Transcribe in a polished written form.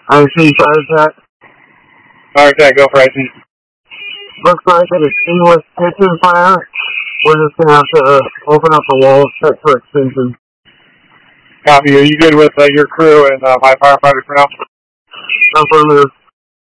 I see fire attack. Fire attack, go for IT. Looks like it extinguished kitchen fire. We're just gonna have to open up the walls, check for extinction. Copy. Are you good with your crew and my firefighter for now? Affirmative.